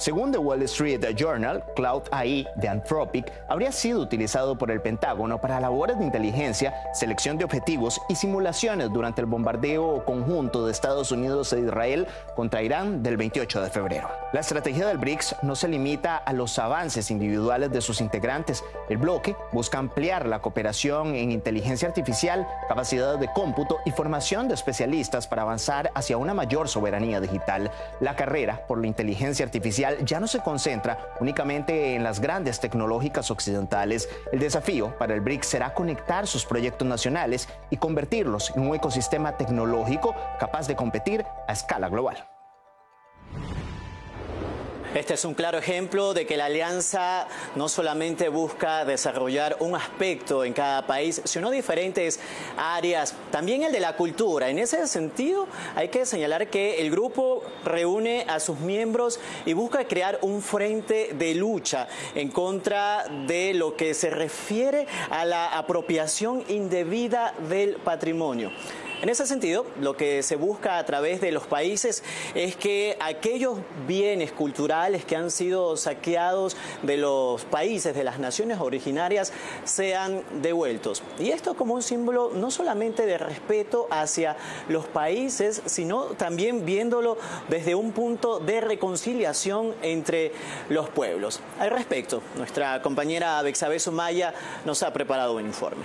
Según The Wall Street Journal, Cloud AI de Anthropic habría sido utilizado por el Pentágono para labores de inteligencia, selección de objetivos y simulaciones durante el bombardeo conjunto de Estados Unidos e Israel contra Irán del 28 de febrero. La estrategia del BRICS no se limita a los avances individuales de sus integrantes. El bloque busca ampliar la cooperación en inteligencia artificial, capacidades de cómputo y formación de especialistas para avanzar hacia una mayor soberanía digital. La carrera por la inteligencia artificial ya no se concentra únicamente en las grandes tecnológicas occidentales. El desafío para el BRICS será conectar sus proyectos nacionales y convertirlos en un ecosistema tecnológico capaz de competir a escala global. Este es un claro ejemplo de que la alianza no solamente busca desarrollar un aspecto en cada país, sino diferentes áreas, también el de la cultura. En ese sentido, hay que señalar que el grupo reúne a sus miembros y busca crear un frente de lucha en contra de lo que se refiere a la apropiación indebida del patrimonio. En ese sentido, lo que se busca a través de los países es que aquellos bienes culturales que han sido saqueados de los países, de las naciones originarias, sean devueltos. Y esto como un símbolo no solamente de respeto hacia los países, sino también viéndolo desde un punto de reconciliación entre los pueblos. Al respecto, nuestra compañera Bexabe Sumaya nos ha preparado un informe.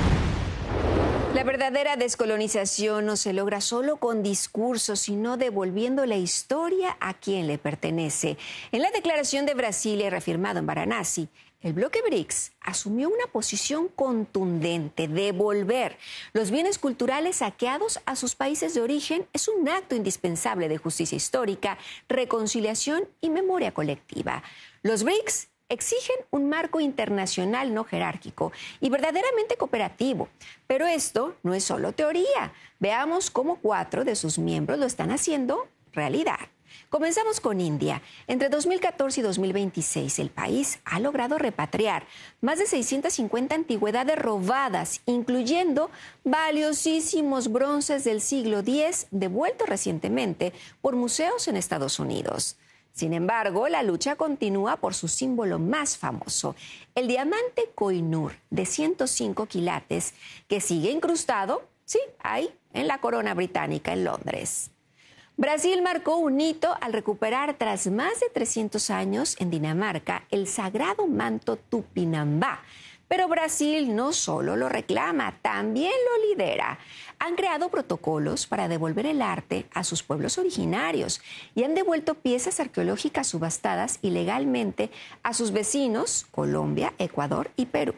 La verdadera descolonización no se logra solo con discursos, sino devolviendo la historia a quien le pertenece. En la declaración de Brasilia reafirmado en Varanasi, el bloque BRICS asumió una posición contundente. Devolver los bienes culturales saqueados a sus países de origen es un acto indispensable de justicia histórica, reconciliación y memoria colectiva. Los BRICS exigen un marco internacional no jerárquico y verdaderamente cooperativo. Pero esto no es solo teoría. Veamos cómo 4 de sus miembros lo están haciendo realidad. Comenzamos con India. Entre 2014 y 2026, el país ha logrado repatriar más de 650 antigüedades robadas, incluyendo valiosísimos bronces del siglo X devueltos recientemente por museos en Estados Unidos. Sin embargo, la lucha continúa por su símbolo más famoso, el diamante Koh-i-Noor de 105 quilates, que sigue incrustado, sí, ahí, en la corona británica en Londres. Brasil marcó un hito al recuperar tras más de 300 años en Dinamarca el sagrado manto Tupinambá. Pero Brasil no solo lo reclama, también lo lidera. Han creado protocolos para devolver el arte a sus pueblos originarios y han devuelto piezas arqueológicas subastadas ilegalmente a sus vecinos, Colombia, Ecuador y Perú.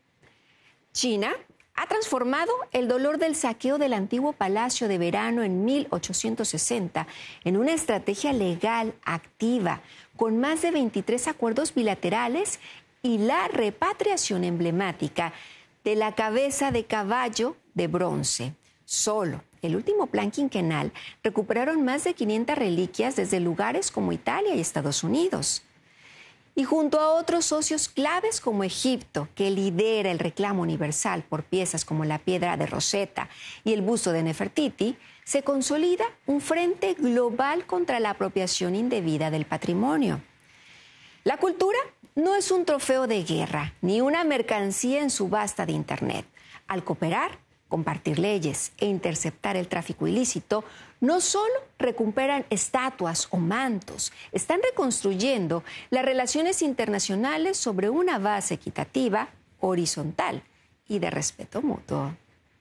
China ha transformado el dolor del saqueo del antiguo Palacio de Verano en 1860 en una estrategia legal activa, con más de 23 acuerdos bilaterales y la repatriación emblemática de la cabeza de caballo de bronce. Solo el último plan quinquenal recuperaron más de 500 reliquias desde lugares como Italia y Estados Unidos. Y junto a otros socios claves como Egipto, que lidera el reclamo universal por piezas como la piedra de Rosetta y el busto de Nefertiti, se consolida un frente global contra la apropiación indebida del patrimonio. La cultura no es un trofeo de guerra, ni una mercancía en subasta de Internet. Al cooperar, compartir leyes e interceptar el tráfico ilícito, no solo recuperan estatuas o mantos, están reconstruyendo las relaciones internacionales sobre una base equitativa, horizontal y de respeto mutuo.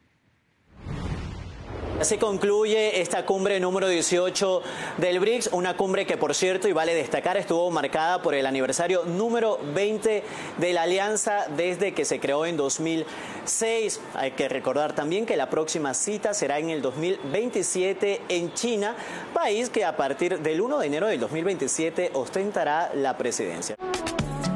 Así concluye esta cumbre número 18 del BRICS, una cumbre que, por cierto, y vale destacar, estuvo marcada por el aniversario número 20 de la alianza desde que se creó en 2006. Hay que recordar también que la próxima cita será en el 2027 en China, país que a partir del 1 de enero del 2027 ostentará la presidencia.